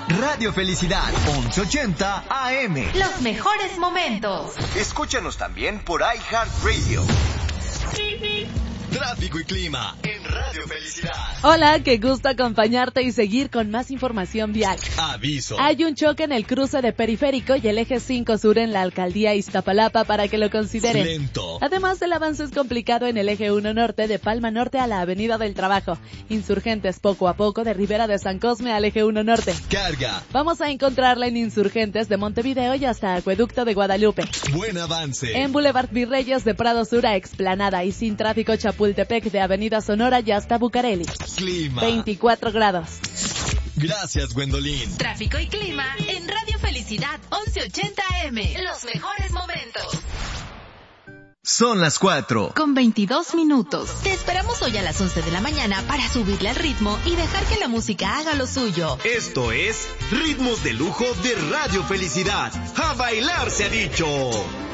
Radio Felicidad, 1180 AM. Los mejores momentos. Escúchanos también por iHeartRadio. Tráfico y clima en Radio Felicidad. Hola, qué gusto acompañarte y seguir con más información vial. Aviso. Hay un choque en el cruce de Periférico y el eje 5 sur en la alcaldía Iztapalapa para que lo consideren. Lento. Además, el avance es complicado en el eje 1 norte de Palma Norte a la Avenida del Trabajo. Insurgentes poco a poco de Ribera de San Cosme al eje 1 norte. Carga. Vamos a encontrarla en Insurgentes de Montevideo y hasta Acueducto de Guadalupe. Buen avance. En Boulevard Virreyes de Prado Sur a Explanada y sin tráfico Chapultepec de Avenida Sonora y hasta Bucareli. Clima. 24 grados. Gracias, Gwendolyn. Tráfico y clima en Radio Felicidad 1180 AM. Los mejores momentos. Son las 4. Con 22 minutos. Te esperamos hoy a las 11 de la mañana para subirle al ritmo y dejar que la música haga lo suyo. Esto es Ritmos de Lujo de Radio Felicidad. ¡A bailar se ha dicho!